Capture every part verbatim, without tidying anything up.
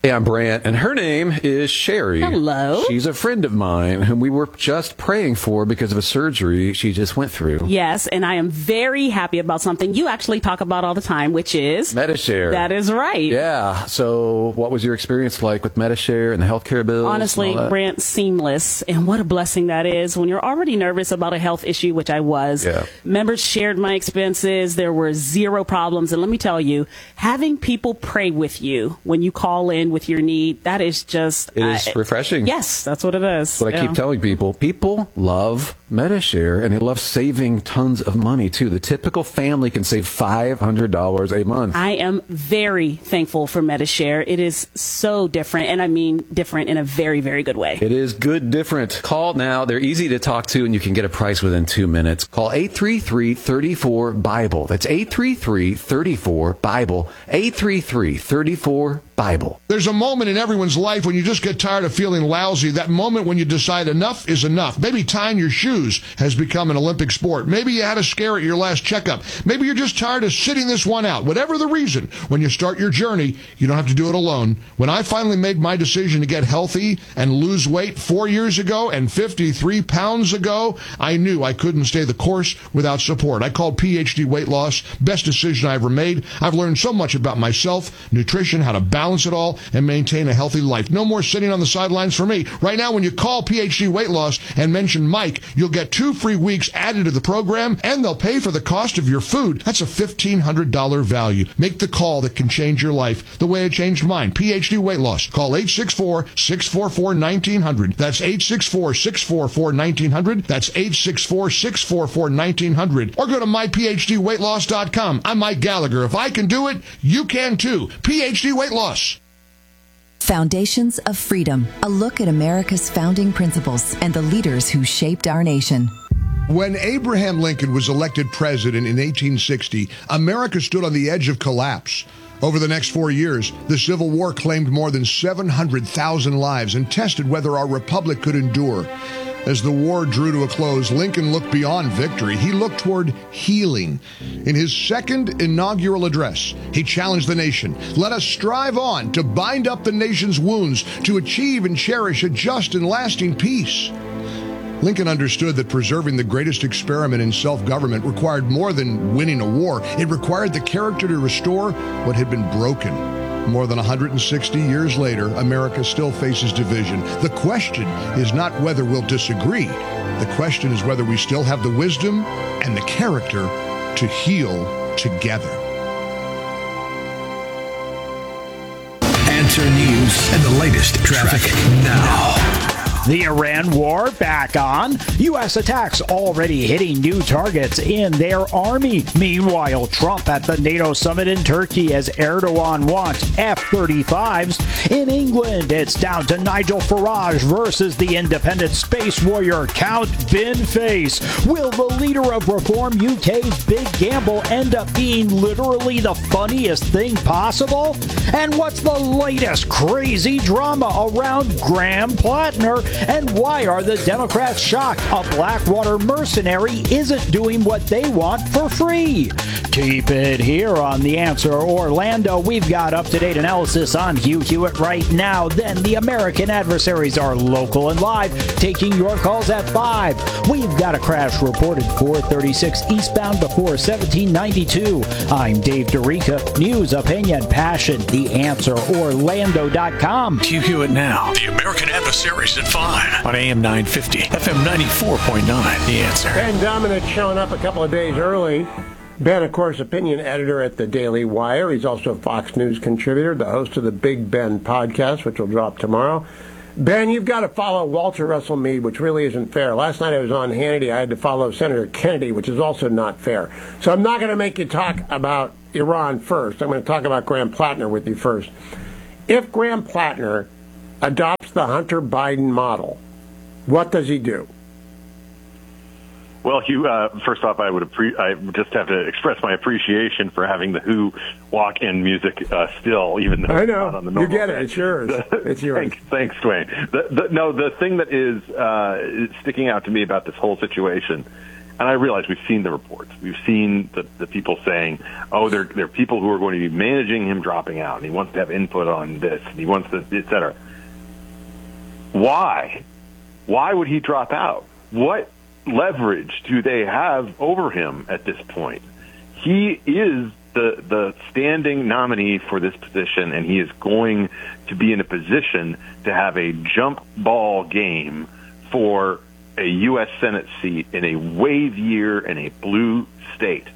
Hey, I'm Brant, and her name is Sherry. Hello. She's a friend of mine whom we were just praying for because of a surgery she just went through. Yes, and I am very happy about something you actually talk about all the time, which is Medi-Share. That is right. Yeah. So what was your experience like with Medi-Share and the healthcare bills? Honestly, Brant, seamless. And what a blessing that is when you're already nervous about a health issue, which I was. Yeah. Members shared my expenses. There were zero problems. And let me tell you, having people pray with you when you call in with your need, that is just... It is uh, refreshing. Yes, that's what it is. That's what I yeah. keep telling people. People love Medi-Share, and they love saving tons of money, too. The typical family can save five hundred dollars a month. I am very thankful for Medi-Share. It is so different, and I mean different in a very, very good way. It is good different. Call now. They're easy to talk to, and you can get a price within two minutes. Call eight three three, three four, BIBLE. That's eight three three, three four, BIBLE. eight three three, three four, BIBLE. There's a moment in everyone's life when you just get tired of feeling lousy. That moment when you decide enough is enough. Maybe tying your shoes has become an Olympic sport. Maybe you had a scare at your last checkup. Maybe you're just tired of sitting this one out. Whatever the reason, when you start your journey, you don't have to do it alone. When I finally made my decision to get healthy and lose weight four years ago and fifty-three pounds ago, I knew I couldn't stay the course without support. I called P H D Weight Loss. Best decision I ever made. I've learned so much about myself, nutrition, how to balance it all, and maintain a healthy life. No more sitting on the sidelines for me. Right now, when you call P H D Weight Loss and mention Mike, you'll get two free weeks added to the program, and they'll pay for the cost of your food. That's a fifteen hundred dollars value. Make the call that can change your life the way it changed mine. P H D Weight Loss. Call eight six four, six four four, one nine zero zero. That's eight six four, six four four, one nine zero zero. That's eight six four, six four four, one nine zero zero. Or go to my p h d weight loss dot com. I'm Mike Gallagher. If I can do it, you can too. P H D Weight Loss. Foundations of Freedom, a look at America's founding principles and the leaders who shaped our nation. When Abraham Lincoln was elected president in eighteen sixty, America stood on the edge of collapse. Over the next four years, the Civil War claimed more than seven hundred thousand lives and tested whether our republic could endure. As the war drew to a close, Lincoln looked beyond victory. He looked toward healing. In his second inaugural address, he challenged the nation. Let us strive on to bind up the nation's wounds, to achieve and cherish a just and lasting peace. Lincoln understood that preserving the greatest experiment in self-government required more than winning a war. It required the character to restore what had been broken. More than one hundred sixty years later, America still faces division. The question is not whether we'll disagree. The question is whether we still have the wisdom and the character to heal together. Answer News and the latest traffic now. The Iran war back on. U S attacks already hitting new targets in their army. Meanwhile, Trump at the NATO summit in Turkey as Erdogan wants F thirty-fives. In England, it's down to Nigel Farage versus the independent space warrior Count Bin Face. Will the leader of Reform U K's big gamble end up being literally the funniest thing possible? And what's the latest crazy drama around Graham Plattner? And why are the Democrats shocked a Blackwater mercenary isn't doing what they want for free? Keep it here on The Answer Orlando. We've got up-to-date analysis on Hugh Hewitt right now. Then the American Adversaries are local and live, taking your calls at five. We've got a crash reported four thirty-six eastbound before seventeen ninety-two. I'm Dave Dorica. News, opinion, passion. The Answer Orlando dot com. Hugh Hewitt now. The American Adversaries at five on A M nine fifty, F M ninety-four point nine. The Answer. Ben Dominant showing up a couple of days early. Ben, of course, opinion editor at the Daily Wire. He's also a Fox News contributor, the host of the Big Ben podcast, which will drop tomorrow. Ben, you've got to follow Walter Russell Mead, which really isn't fair. Last night I was on Hannity. I had to follow Senator Kennedy, which is also not fair. So I'm not going to make you talk about Iran first. I'm going to talk about Graham Plattner with you first. If Graham Plattner adopts the Hunter Biden model, what does he do? Well, Hugh, uh, first off, I would appre- I just have to express my appreciation for having the Who walk-in music uh, still, even though I it's know. not on the normal. You get it. It's yours. It's yours. thanks, thanks, Dwayne. The, the, no, the thing that is uh, sticking out to me about this whole situation And I realize we've seen the reports. We've seen the, the people saying, oh, there, there are people who are going to be managing him dropping out, and he wants to have input on this, and he wants to, et cetera. Why? Why would he drop out? What leverage do they have over him at this point? He is the the standing nominee for this position, and he is going to be in a position to have a jump ball game for a U S Senate seat in a wave year in a blue state.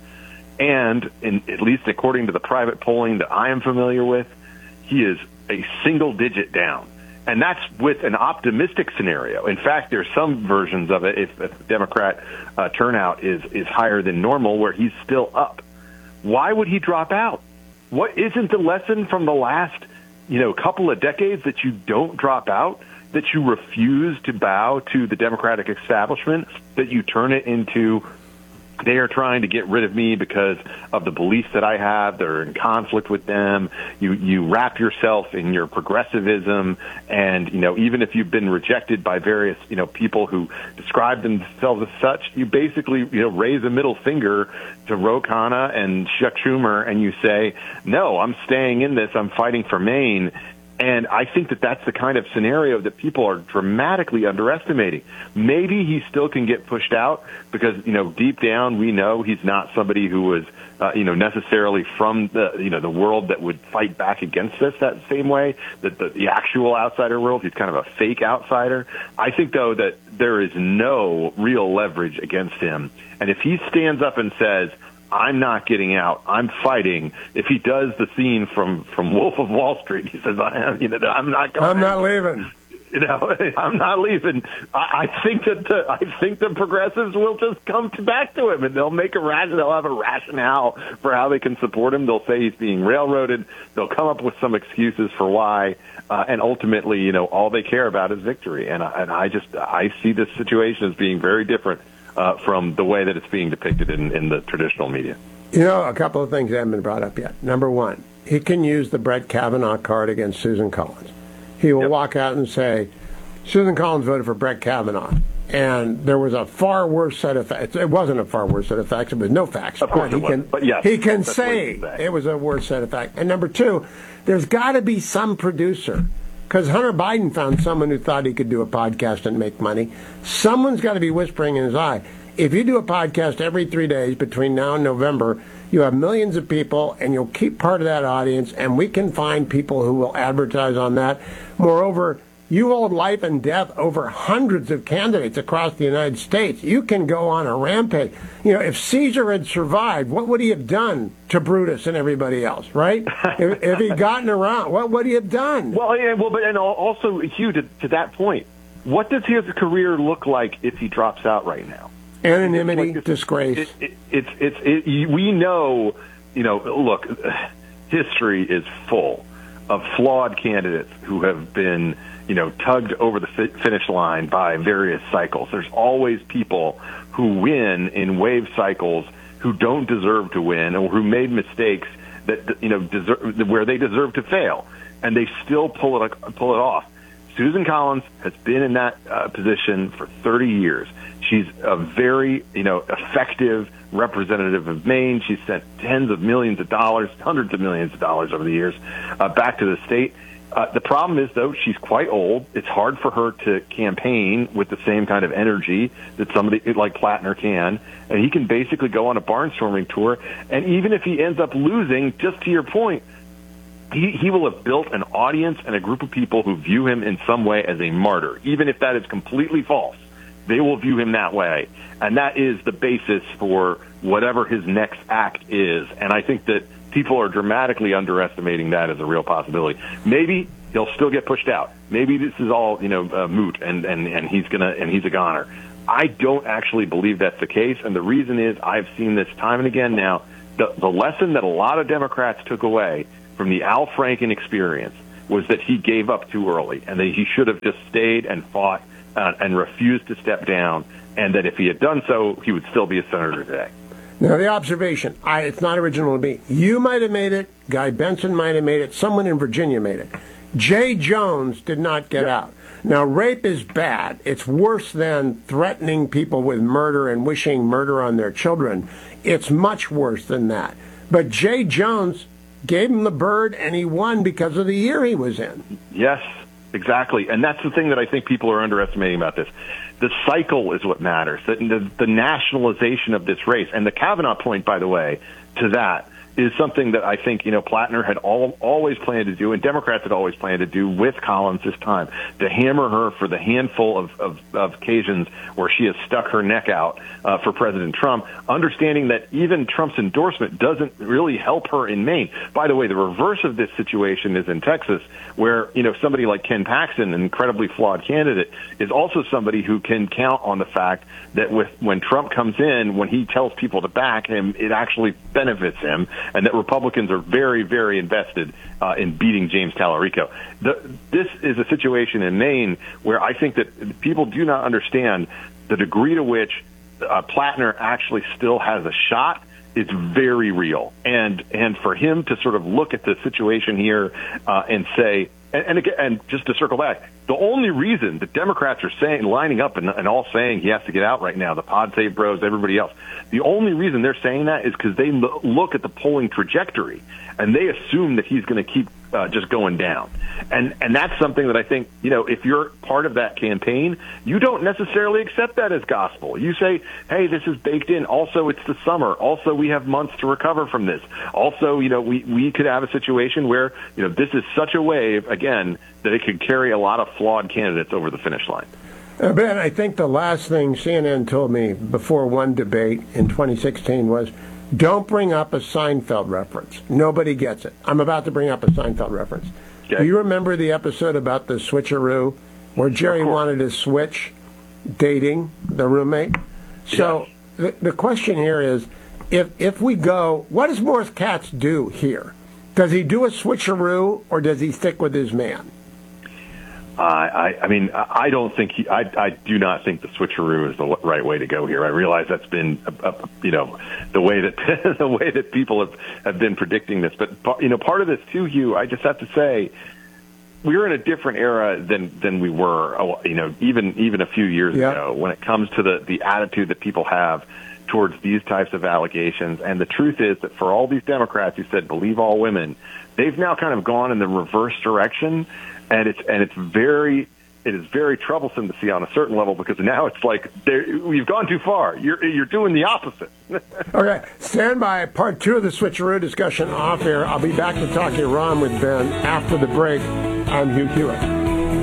And in, at least according to the private polling that I am familiar with, he is a single digit down. And that's with an optimistic scenario. In fact, there's some versions of it, if, if the Democrat uh, turnout is, is higher than normal, where he's still up. Why would he drop out? What isn't the lesson from the last, you know, couple of decades that you don't drop out, that you refuse to bow to the Democratic establishment, that you turn it into they are trying to get rid of me because of the beliefs that I have. They're in conflict with them. You you wrap yourself in your progressivism, and you know even if you've been rejected by various you know people who describe themselves as such, you basically you know raise a middle finger to Ro Khanna and Chuck Schumer, and you say, no, I'm staying in this. I'm fighting for Maine. And I think that that's the kind of scenario that people are dramatically underestimating. Maybe he still can get pushed out because, you know, deep down we know he's not somebody who was, uh, you know, necessarily from the, you know, the world that would fight back against us that same way, that the, the actual outsider world. He's kind of a fake outsider. I think, though, that there is no real leverage against him. And if he stands up and says, I'm not getting out, I'm fighting. If he does the scene from, from Wolf of Wall Street, he says, I am, you know, I'm not going. I'm not leaving. You know, I'm not leaving. I, I think that the, I think the progressives will just come back to him, and they'll make a ration. They'll have a rationale for how they can support him. They'll say he's being railroaded. They'll come up with some excuses for why, uh, and ultimately, you know, all they care about is victory. And I, and I just I see this situation as being very different Uh, from the way that it's being depicted in, in the traditional media. You know, a couple of things haven't been brought up yet. Number one, he can use the Brett Kavanaugh card against Susan Collins. He will yep. walk out and say, Susan Collins voted for Brett Kavanaugh, and there was a far worse set of facts. It wasn't a far worse set of facts. It was no facts. Of course but it he can, was. But yes, he can say it was a worse set of facts. And number two, there's got to be some producer. Because Hunter Biden found someone who thought he could do a podcast and make money. Someone's got to be whispering in his eye. If you do a podcast every three days between now and November, you have millions of people, and you'll keep part of that audience, and we can find people who will advertise on that. Moreover, you hold life and death over hundreds of candidates across the United States. You can go on a rampage. You know, if Caesar had survived, what would he have done to Brutus and everybody else, right? if, if he'd gotten around, what would he have done? Well, yeah, well, but and also, Hugh, to, to that point, what does his career look like if he drops out right now? Anonymity, like disgrace. It, it, it's it's it, we know, you know. Look, history is full of flawed candidates who have been, you know, tugged over the finish line by various cycles. There's always people who win in wave cycles who don't deserve to win, or who made mistakes that you know deserve, where they deserve to fail, and they still pull it pull it off. Susan Collins has been in that uh, position for thirty years. She's a very, you know, effective representative of Maine. She's sent tens of millions of dollars, hundreds of millions of dollars over the years uh, back to the state. Uh, the problem is, though, she's quite old. It's hard for her to campaign with the same kind of energy that somebody like Plattner can. And he can basically go on a barnstorming tour. And even if he ends up losing, just to your point, He, he will have built an audience and a group of people who view him in some way as a martyr. Even if that is completely false, they will view him that way. And that is the basis for whatever his next act is. And I think that people are dramatically underestimating that as a real possibility. Maybe he'll still get pushed out. Maybe this is all, you know, uh, moot, and, and, and he's gonna and he's a goner. I don't actually believe that's the case. And the reason is I've seen this time and again now. The, the lesson that a lot of Democrats took away from the Al Franken experience was that he gave up too early, and that he should have just stayed and fought uh, and refused to step down, and that if he had done so, he would still be a senator today. Now, the observation, I, it's not original to me. You might have made it, Guy Benson might have made it, someone in Virginia made it. Jay Jones did not get Yeah. out. Now, rape is bad. It's worse than threatening people with murder and wishing murder on their children. It's much worse than that. But Jay Jones gave him the bird, and he won because of the year he was in. Yes, exactly. And that's the thing that I think people are underestimating about this. The cycle is what matters, the, the, the nationalization of this race. And the Kavanaugh point, by the way, to that is something that I think, you know, Plattner had all, always planned to do, and Democrats had always planned to do with Collins this time, to hammer her for the handful of, of, of occasions where she has stuck her neck out uh, for President Trump, understanding that even Trump's endorsement doesn't really help her in Maine. By the way, the reverse of this situation is in Texas, where, you know, somebody like Ken Paxton, an incredibly flawed candidate, is also somebody who can count on the fact that with when Trump comes in, when he tells people to back him, it actually benefits him, and that Republicans are very, very invested uh, in beating James Tallarico. The, this is a situation in Maine where I think that people do not understand the degree to which uh, Plattner actually still has a shot. It's very real. And and for him to sort of look at the situation here uh, and say, and, and again, and just to circle back, the only reason the Democrats are saying, lining up and, and all saying he has to get out right now, the Pod Save Bros, everybody else, the only reason they're saying that is because they lo- look at the polling trajectory and they assume that he's going to keep uh, just going down. And and that's something that I think, you know, if you're part of that campaign, you don't necessarily accept that as gospel. You say, hey, this is baked in. Also, it's the summer. Also, we have months to recover from this. Also, you know, we, we could have a situation where, you know, this is such a wave, again, that it could carry a lot of flawed candidates over the finish line. Uh, Ben, I think the last thing C N N told me before one debate in twenty sixteen was, don't bring up a Seinfeld reference. Nobody gets it. I'm about to bring up a Seinfeld reference. Okay. Do you remember the episode about the switcheroo where Jerry wanted to switch dating the roommate? So yes. the, the question here is, if if we go, what does Morris Katz do here? Does he do a switcheroo or does he stick with his man? Uh, I, I mean, I don't think he. I, I do not think the switcheroo is the right way to go here. I realize that's been, a, a, you know, the way that the way that people have, have been predicting this. But you know, part of this too, Hugh. I just have to say, we're in a different era than than we were. You know, even even a few years yep. ago, when it comes to the the attitude that people have towards these types of allegations. And the truth is that for all these Democrats who said believe all women, they've now kind of gone in the reverse direction. And it's and it's very it is very troublesome to see on a certain level, because now it's like we've gone too far. You're you're doing the opposite. Okay, stand by. Part two of the switcheroo discussion off air. I'll be back to talk Iran with Ben after the break. I'm Hugh Hewitt.